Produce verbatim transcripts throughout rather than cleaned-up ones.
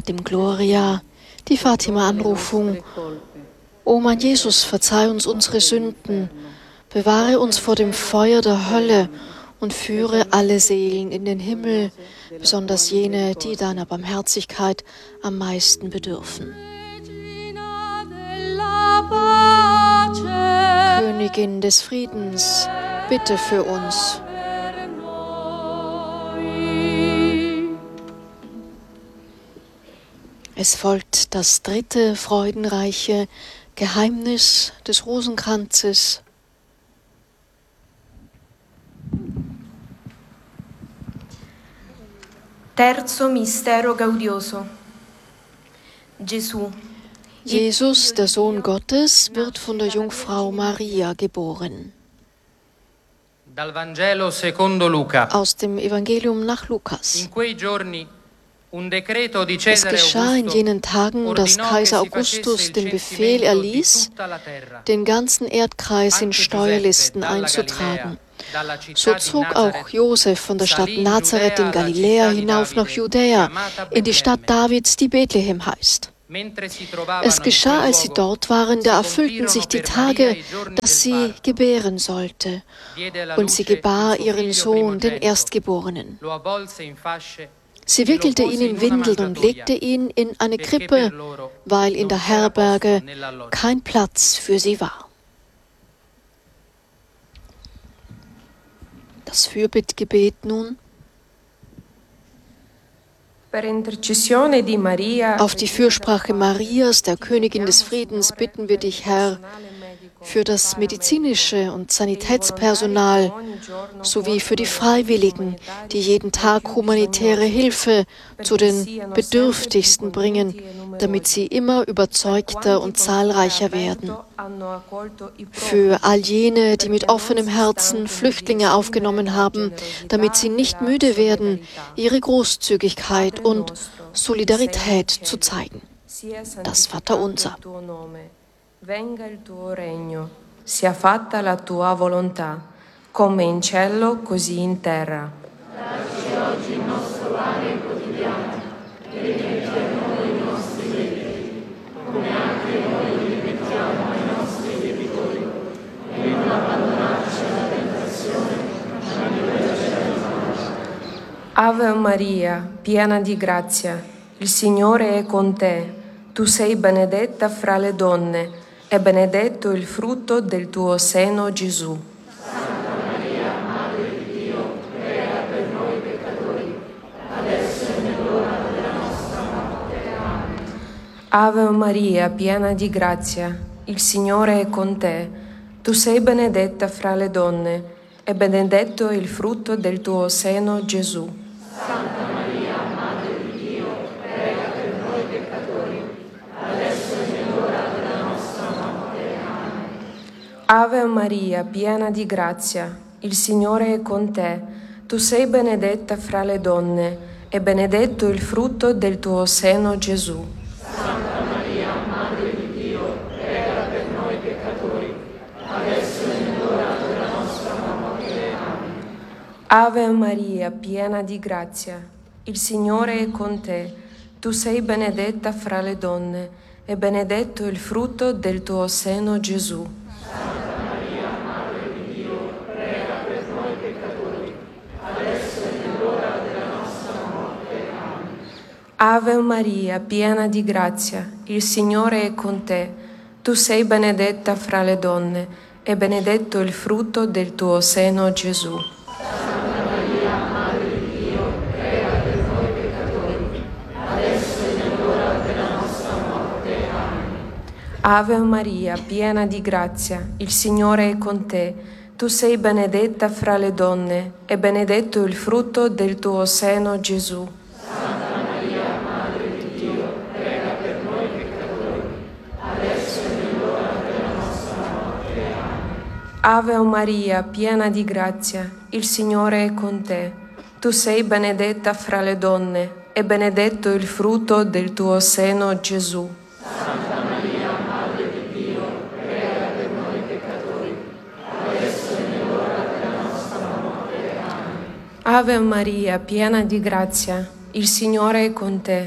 dem Gloria, die Fatima-Anrufung. O mein Jesus, verzeih uns unsere Sünden, bewahre uns vor dem Feuer der Hölle und führe alle Seelen in den Himmel, besonders jene, die deiner Barmherzigkeit am meisten bedürfen. Königin des Friedens, bitte für uns. Es folgt das dritte freudenreiche Geheimnis des Rosenkranzes. Terzo mistero gaudioso. Gesù. Jesus, der Sohn Gottes, wird von der Jungfrau Maria geboren. Dal Vangelo secondo Luca. Aus dem Evangelium nach Lukas. In quei giorni un decreto di Es Cesare geschah in Augusto jenen Tagen, dass ordinò Kaiser che si facesse Augustus il den Befehl censimento di erließ, tutta la terra. den ganzen Erdkreis in Anche Steuerlisten Giuseppe dalla einzutragen. Galilea, dalla città So di zog auch Nazareth, Josef von der Stadt salì in Nazareth in Giudea alla Galiläa città di hinauf nach Davide, Judäa, chiamata in die Stadt Betlemme. Davids, die Bethlehem heißt. Mentre si trovavano Es in geschah, quel als sie luogo, dort waren, si da erfüllten compirono sich die per Maria Tage, i giorni dass del sie parto. gebären sollte. Diede alla Und sie luce gebar il suo ihren figlio Sohn, den primogenito, Erstgeborenen. lo avvolse in fasce. Sie wickelte ihn in Windeln und legte ihn in eine Krippe, weil in der Herberge kein Platz für sie war. Das Fürbittgebet nun. Auf die Fürsprache Marias, der Königin des Friedens, bitten wir dich, Herr, für das medizinische und Sanitätspersonal sowie für die Freiwilligen, die jeden Tag humanitäre Hilfe zu den Bedürftigsten bringen, damit sie immer überzeugter und zahlreicher werden. Für all jene, die mit offenem Herzen Flüchtlinge aufgenommen haben, damit sie nicht müde werden, ihre Großzügigkeit und Solidarität zu zeigen. Das Vaterunser. Venga il tuo regno, sia fatta la tua volontà, come in cielo così in terra. Dacci oggi il nostro pane quotidiano e rimetti a noi i nostri debiti, come anche noi rimettiamo ai nostri debitori, e non abbandonarci alla tentazione, ma liberaci dal male. Ave Maria, piena di grazia, il Signore è con te. Tu sei benedetta fra le donne, e benedetto il frutto del tuo seno, Gesù. Santa Maria, Madre di Dio, prega per noi peccatori, adesso è nell'ora della nostra morte. Amen. Ave Maria, piena di grazia, il Signore è con te. Tu sei benedetta fra le donne, e benedetto il frutto del tuo seno, Gesù. Santa Maria, Madre di Dio, prega per noi peccatori, adesso è nell'ora della nostra morte. Amen. Ave Maria, piena di grazia, il Signore è con te. Tu sei benedetta fra le donne, e benedetto il frutto del tuo seno, Gesù. Santa Maria, Madre di Dio, prega per noi peccatori, adesso è nell'ora della nostra morte. Amen. Ave Maria, piena di grazia, il Signore è con te. Tu sei benedetta fra le donne, e benedetto il frutto del tuo seno, Gesù. Santa Maria, Madre di Dio, prega per noi peccatori, adesso è nell'ora della nostra morte. Amen. Ave Maria, piena di grazia, il Signore è con te. Tu sei benedetta fra le donne, e benedetto il frutto del tuo seno, Gesù. Santa Maria, Madre di Dio, prega per noi peccatori, adesso è nell'ora della nostra morte. Amen. Ave Maria, piena di grazia, il Signore è con te. Tu sei benedetta fra le donne, e benedetto il frutto del tuo seno, Gesù. Santa Maria, Madre di Dio, prega per noi peccatori, adesso è nell'ora della nostra morte. Amen. Ave Maria, piena di grazia, il Signore è con te. Tu sei benedetta fra le donne, e benedetto il frutto del tuo seno, Gesù. Santa Maria, Madre di Dio, prega per noi peccatori, adesso è nell'ora della nostra morte. Amen. Ave Maria, piena di grazia, il Signore è con te.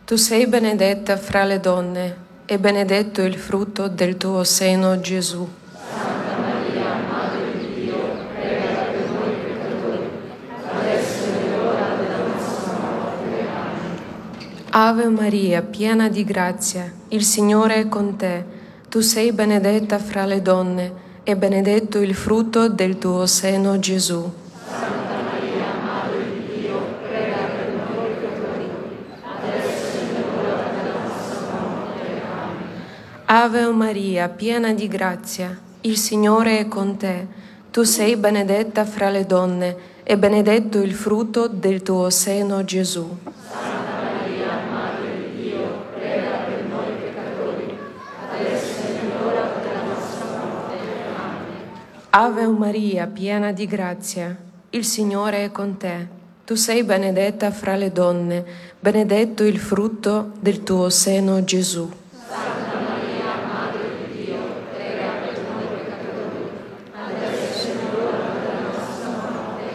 Tu sei benedetta fra le donne, e benedetto il frutto del tuo seno, Gesù. Santa Maria, Madre di Dio, prega per noi peccatori, adesso è l'ora della nostra morte. Amen. Ave Maria, piena di grazia, il Signore è con te. Tu sei benedetta fra le donne, e benedetto il frutto del tuo seno, Gesù. Santa Maria, Madre di Dio, prega per noi peccatori, adesso è l'ora della nostra morte. Amen. Ave Maria, piena di grazia, il Signore è con te. Tu sei benedetta fra le donne, e benedetto il frutto del tuo seno, Gesù. Santa Maria, Madre di Dio, prega per noi peccatori, adesso è l'ora della nostra morte. Amen. Ave Maria, piena di grazia, il Signore è con te. Tu sei benedetta fra le donne, benedetto il frutto del tuo seno, Gesù. Santa Maria, Madre di Dio, prega per noi peccatori, adesso è l'ora della nostra morte.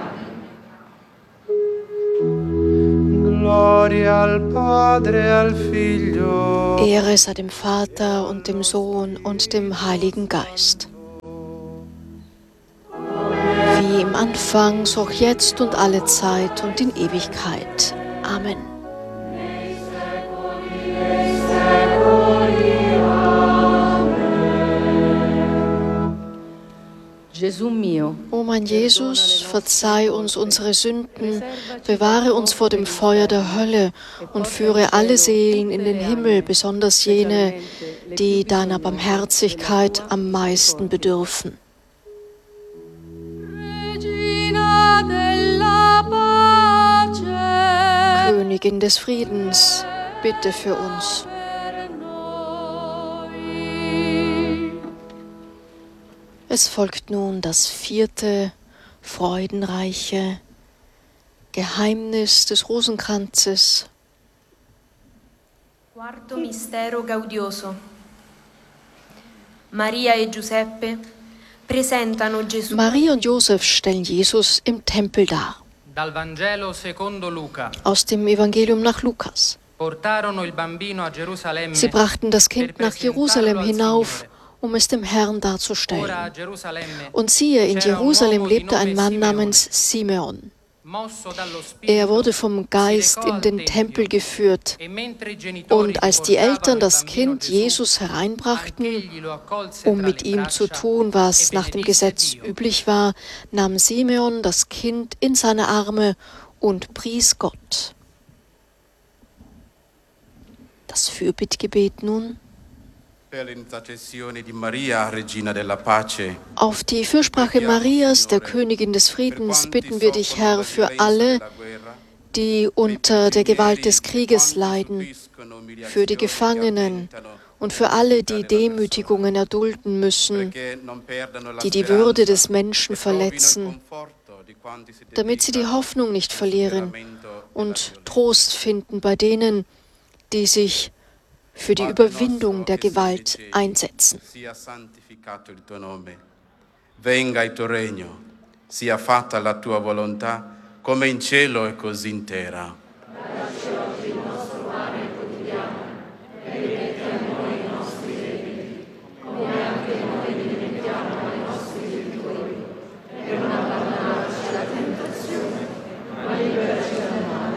Amen. Gloria al Padre, al Figlio. Ehre sei dem Vater und dem Sohn und dem Heiligen Geist. Wie im Anfang, so auch jetzt und alle Zeit und in Ewigkeit. Amen. Gesù mio, O mein Jesus, verzeih uns unsere Sünden, bewahre uns vor dem Feuer der Hölle und führe alle Seelen in den Himmel, besonders jene, die deiner Barmherzigkeit am meisten bedürfen. Königin des Friedens, bitte für uns. Es folgt nun das vierte freudenreiche Geheimnis des Rosenkranzes. Quarto mistero gaudioso. Maria e Giuseppe presentano Gesù. Maria und Josef stellen Jesus im Tempel dar. Dal Vangelo secondo Luca. Aus dem Evangelium nach Lukas. Portarono il bambino a Gerusalemme. Sie brachten das Kind per nach Jerusalem presentarlo al hinauf, Signore. um es dem Herrn Ora darzustellen. a Gerusalemme Und siehe, in c'era un Jerusalem uomo di lebte ein nome Mann Simeone, namens Simeon. mosso dallo Spirito, Er wurde vom si Geist recò in al den Tempio, Tempel geführt. e mentre i genitori Und als die portavano Eltern il das bambino Kind Gesù, Jesus hereinbrachten, anch'egli lo accolse um tra mit le ihm zu braccia tun, was e nach dem benedisse Gesetz Dio. üblich war, nahm Simeon das Kind in seine Arme und pries Gott. Das Fürbittgebet nun. Per l'intercessione di Maria, Regina della Pace, Auf die Fürsprache Marias, der Königin des Friedens, bitten wir dich, Herr, für alle, die unter der Gewalt des Krieges leiden, für die Gefangenen und für alle, die Demütigungen erdulden müssen, die die Würde des Menschen verletzen, damit sie die Hoffnung nicht verlieren und Trost finden bei denen, die sich für die Überwindung der Gewalt einsetzen. Sia santificato il tuo nome. Venga il tuo regno. Sia fatta la tua volontà, come in cielo e così in terra. Dacci oggi il nostro pane quotidiano e rimetti a noi i nostri debiti, come anche noi rimettiamo ai nostri debitori, e non abbandonarci alla tentazione, ma liberaci dal male.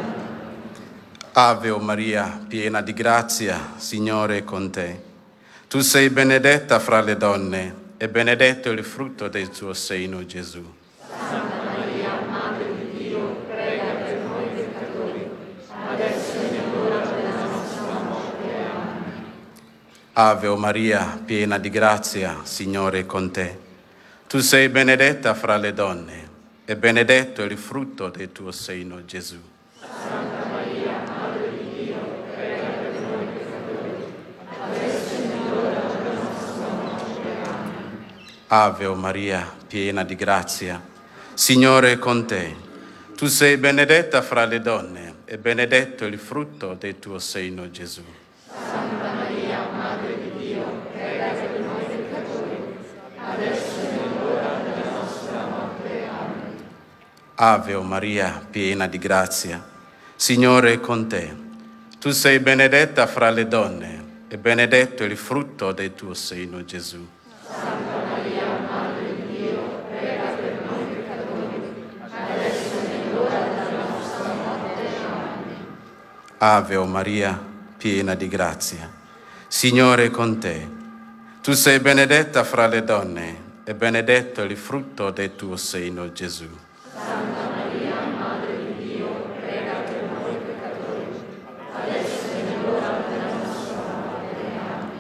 Ave o Maria, piena di grazia, Signore è con te. Tu sei benedetta fra le donne, e benedetto il frutto del tuo seno, Gesù. Santa Maria, Madre di Dio, prega per noi peccatori, adesso è l'ora della nostra morte. Amen. Ave o Maria, piena di grazia, Signore è con te. Tu sei benedetta fra le donne, e benedetto il frutto del tuo seno, Gesù. Santa Maria, Madre di Dio, prega per noi peccatori, adesso è l'ora della nostra morte. Amen. Ave o Maria, piena di grazia, Signore è con te. Tu sei benedetta fra le donne, e benedetto il frutto del tuo seno, Gesù. Santa Maria, Madre di Dio, prega per noi peccatori, adesso è l'ora della nostra morte. Amen. Ave o Maria, piena di grazia, Signore è con te. Tu sei benedetta fra le donne e benedetto il frutto del tuo seno, Gesù. Santa Maria, Madre di Dio, prega per noi peccatori, adesso è l'ora della nostra morte. Amen. Ave o Maria, piena di grazia, Signore è con te. Tu sei benedetta fra le donne e benedetto il frutto del tuo seno, Gesù. Santa Maria, Madre di Dio, prega per noi peccatori, adesso è l'ora della nostra morte. Amen.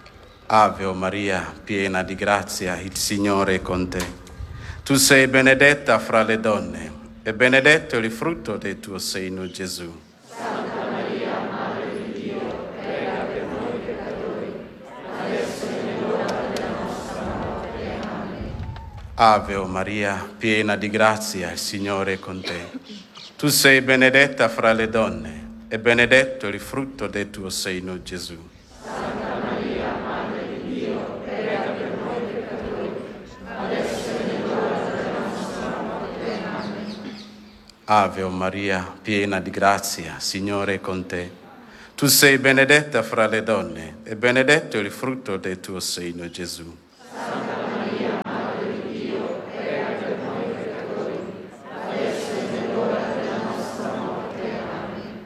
Ave o Maria, piena di grazia, il Signore è con te. Tu sei benedetta fra le donne e benedetto il frutto del tuo seno, Gesù. Santa Maria, Madre di Dio, prega per noi peccatori, adesso è l'ora della nostra morte. Amen. Ave o Maria, piena di grazia, il Signore è con te. Tu sei benedetta fra le donne e benedetto il frutto del tuo seno, Gesù. Santa Maria, Madre di Dio, prega per noi peccatori, adesso è l'ora della nostra morte. Amen. Ave o Maria, piena di grazia, Signore è con te. Tu sei benedetta fra le donne e benedetto il frutto del tuo seno, Gesù. Santa Maria, Madre di Dio, prega per noi peccatori, adesso è l'ora della nostra morte. Amen.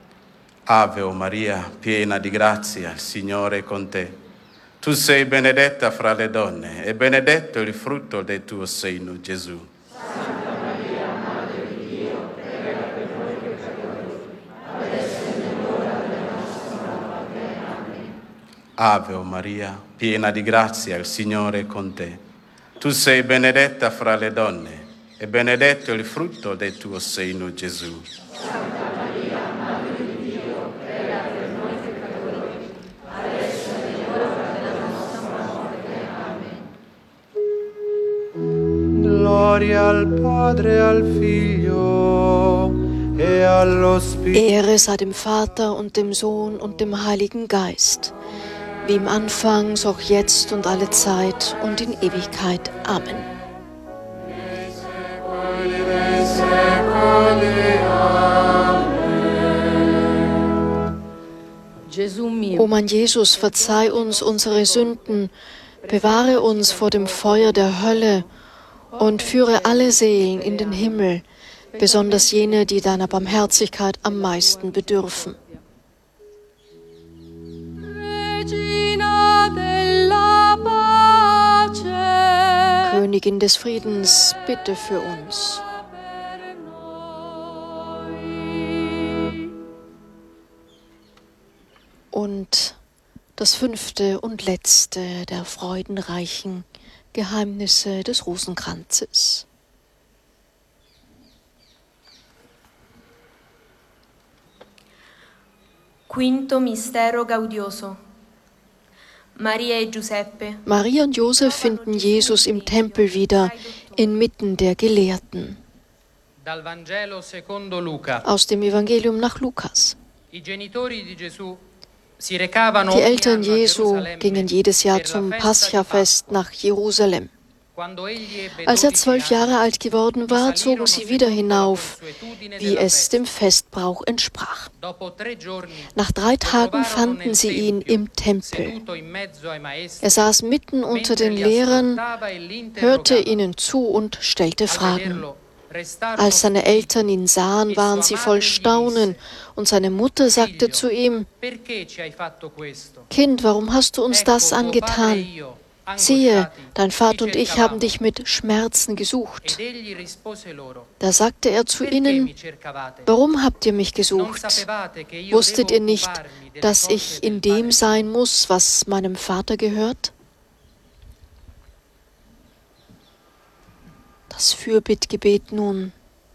Ave o Maria, piena di grazia, il Signore è con te. Tu sei benedetta fra le donne e benedetto il frutto del tuo seno, Gesù. Santa Maria, Madre di Dio, prega per noi peccatori, adesso è l'ora della nostra morte. Amen. Ave o Maria, piena di grazia, il Signore è con te. Tu sei benedetta fra le donne e benedetto il frutto del tuo seno, Gesù. Santa Maria, Madre di Dio, prega per noi peccatori, adesso è l'ora della nostra morte. Amen. Gloria al Padre, al Figlio e allo Spirito. Ehre sei dem Vater und dem Sohn und dem Heiligen Geist, wie im Anfang, so auch jetzt und alle Zeit und in Ewigkeit. Amen. Gesù mio, O mein Jesus, verzeih uns unsere Sünden, bewahre uns vor dem Feuer der Hölle und führe alle Seelen in den Himmel, besonders jene, die deiner Barmherzigkeit am meisten bedürfen. Regina della pace, Königin des Friedens, bitte für uns. per noi. Und das fünfte und letzte der freudenreichen Geheimnisse des Rosenkranzes. Quinto mistero gaudioso. Maria e Giuseppe. Maria und Josef finden Jesus im Tempel wieder, inmitten der Gelehrten. Dal Vangelo secondo Luca. Aus dem Evangelium nach Lukas. I genitori di Gesù si recavano Die Eltern ogni anno a Jesu Gerusalemme gingen jedes Jahr per la zum festa di Paschafest nach Jerusalem. Pasqua. Quando egli ebbe Als er dodici zwölf anni, Jahre alt geworden war, zogen sie wieder hinauf, consuetudine wie della es festa. dem Festbrauch entsprach. Dopo tre giorni Nach drei lo Tagen trovarono fanden nel sie ihn Tempio, im Tempel. seduto in mezzo ai maestri, Er saß mitten unter mentre den li Lehrern, ascoltava e li hörte interrogava. ihnen zu und stellte Al Fragen. vederlo, restarono Als seine stupiti. Eltern ihn sahen, waren sie voll Staunen, und seine Mutter sagte zu ihm: Perché ci hai fatto questo? Kind, warum hast du uns Ecco, das tuo padre e angetan? io, Siehe, angosciati, dein Vater ti und ich haben cercavamo. dich mit Schmerzen gesucht. Ed egli rispose loro: Da sagte er zu Perché ihnen: mi cercavate? Warum habt ihr mich Non gesucht? sapevate che io Wusstet devo ihr nicht, occuparmi delle dass cose ich in del dem Padre? sein muss, was meinem Vater gehört? Das Fürbittgebet nun.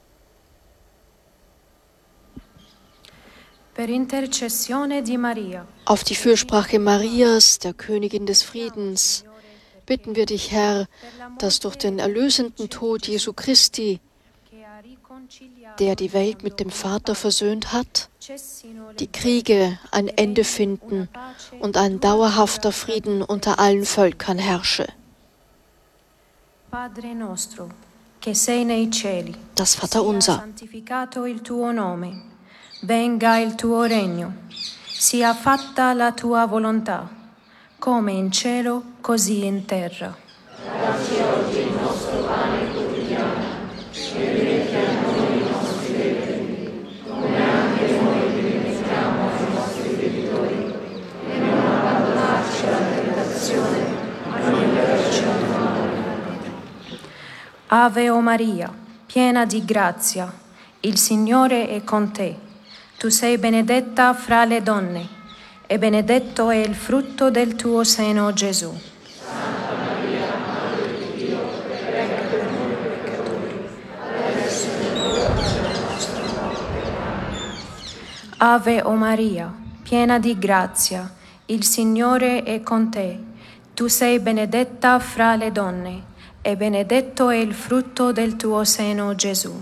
Per intercessione di Maria, Auf die Fürsprache Marias, der Königin des Friedens, bitten wir dich, Herr, dass durch den erlösenden Tod Jesu Christi, che ha riconciliato der die Welt mit dem Vater versöhnt hat, cessino le die Kriege ein Ende finden und ein dauerhafter Frieden unter allen Völkern herrsche. Padre nostro, che sei nei cieli, Das sia Vaterunser. santificato il tuo nome, venga il tuo regno, sia fatta la tua volontà, come in cielo, così in terra. Dacci oggi il nostro pane quotidiano, e rimetti a noi i nostri debiti, come anche noi rimettiamo ai nostri debitori, e non abbandonarci alla tentazione, ma liberarci dal male. Ave o Maria, piena di grazia, il Signore è con te. Tu sei benedetta fra le donne, e benedetto è il frutto del tuo seno, Gesù. Santa Maria, Madre di Dio, prega per noi peccatori, adesso è l'ora della nostra morte. Ave o Maria, piena di grazia, il Signore è con te. Tu sei benedetta fra le donne, e benedetto è il frutto del tuo seno, Gesù.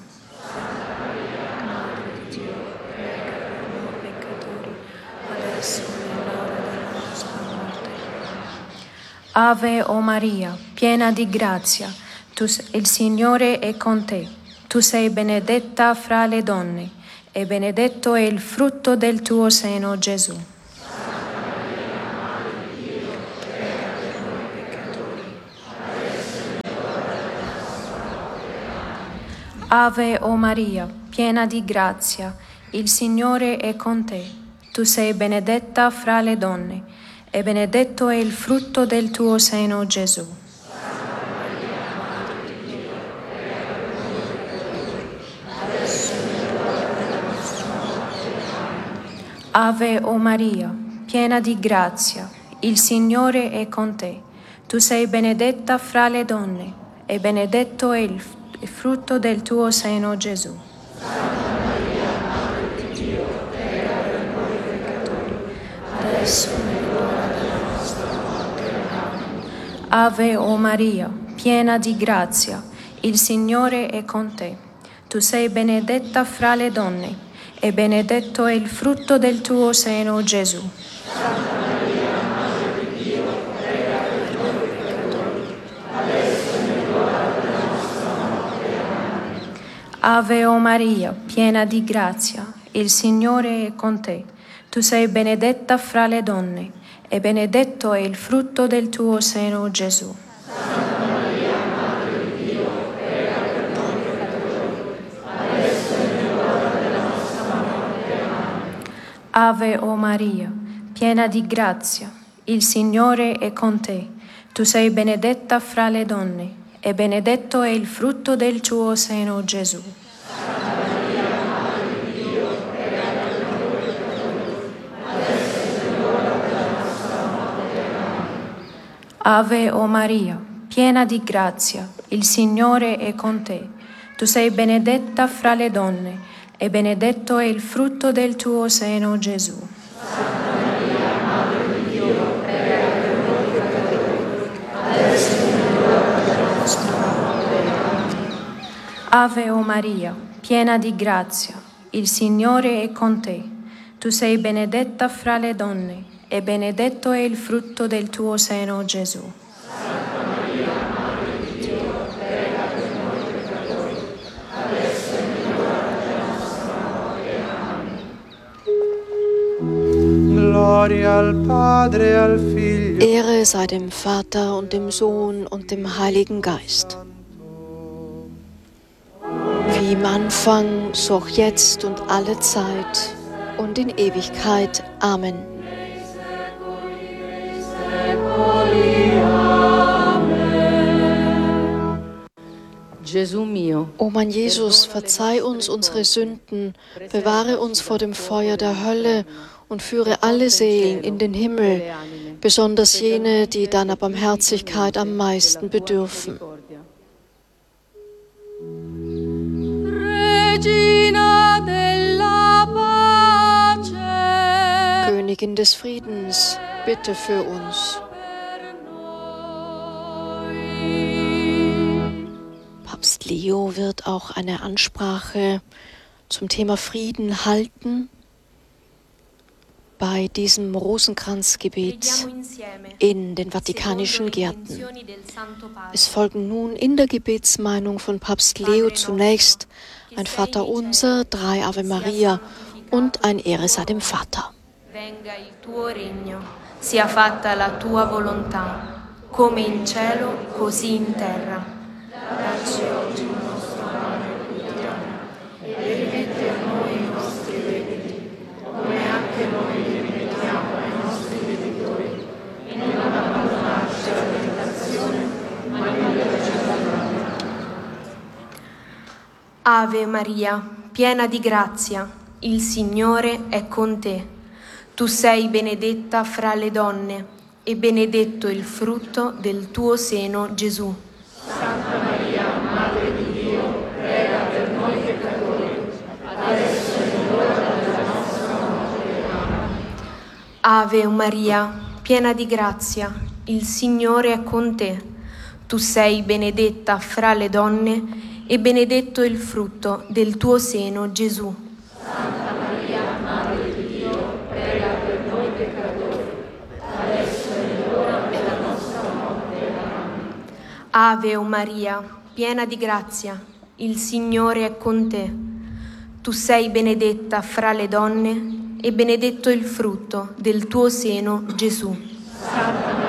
Ave o Maria, piena di grazia, tu, il Signore è con te. Tu sei benedetta fra le donne, e benedetto è il frutto del tuo seno, Gesù. Santa Maria, Madre di Dio, prega per noi peccatori, adesso è l'ora della nostra morte. Ave o Maria, piena di grazia, il Signore è con te. Tu sei benedetta fra le donne, e benedetto è il frutto del tuo seno, Gesù. Santa Maria, Madre di Dio, prega per noi peccatori, adesso è l'ora della nostra morte. Amen. Ave o Maria, piena di grazia, il Signore è con te. Tu sei benedetta fra le donne, e benedetto è il frutto del tuo seno, Gesù. Santa Maria, Madre di Dio, prega per noi peccatori, adesso è Ave o Maria, piena di grazia, il Signore è con te. Tu sei benedetta fra le donne, e benedetto è il frutto del tuo seno, Gesù. Santa Maria, Madre di Dio, prega per noi peccatori, adesso è l'ora della nostra morte. Amen. Ave o Maria, piena di grazia, il Signore è con te. Tu sei benedetta fra le donne, e benedetto è il frutto del tuo seno, Gesù. Santa Maria, Madre di Dio, prega per noi peccatori, adesso è l'ora della nostra morte. Amen. Ave o Maria, piena di grazia, il Signore è con te. Tu sei benedetta fra le donne, e benedetto è il frutto del tuo seno, Gesù. Santa Maria, Madre di Dio, prega per noi peccatori, adesso è l'ora della nostra morte. Amen. Ave o Maria, piena di grazia, il Signore è con te. Tu sei benedetta fra le donne, e benedetto è il frutto del tuo seno, Gesù. Santa Maria, Madre di Dio, prega per noi peccatori, adesso è l'ora della nostra morte. Amen. Ave o Maria, piena di grazia, il Signore è con te. Tu sei benedetta fra le donne, e benedetto è il frutto del tuo seno, Gesù. Santa Maria, Madre di Dio, prega per noi peccatori, adesso è l'ora della nostra morte. Amen. Gloria al Padre, al Figlio. Ehre sei dem Vater und dem Sohn und dem Heiligen Geist. Wie im Anfang, so auch jetzt und alle Zeit und in Ewigkeit. Amen. Gesù mio, O mein Jesus, verzeih uns unsere Sünden, bewahre uns vor dem Feuer der Hölle und führe alle Seelen in den Himmel, besonders jene, die deiner Barmherzigkeit am meisten bedürfen. Regina della pace, Königin des Friedens, bitte für uns. Papst Leo wird auch eine Ansprache zum Thema Frieden halten bei diesem Rosenkranzgebet in den Vatikanischen Gärten. Es folgen nun in der Gebetsmeinung von Papst Leo zunächst ein Vaterunser, drei Ave Maria und ein Ehre sei dem Vater. Venga il tuo regno, sia fatta la tua volontà, come in cielo, così in terra. Dacci oggi il nostro pane quotidiano e rimetti a noi i nostri debiti, come anche noi li rimettiamo ai nostri debitori, e non abbandonarci alla tentazione, ma liberaci dal male. Ave Maria, piena di grazia, il Signore è con te. Tu sei benedetta fra le donne, e benedetto il frutto del tuo seno, Gesù. Santa Maria, Madre di Dio, prega per noi peccatori, adesso è l'ora della nostra morte. Amen. Ave Maria, piena di grazia, il Signore è con te. Tu sei benedetta fra le donne, e benedetto il frutto del tuo seno, Gesù. Santa Maria, Madre di Dio, prega per noi peccatori, adesso è l'ora della nostra morte. Amen. Ave Maria, piena di grazia, il Signore è con te. Tu sei benedetta fra le donne, e benedetto il frutto del tuo seno, Gesù. Santa Maria,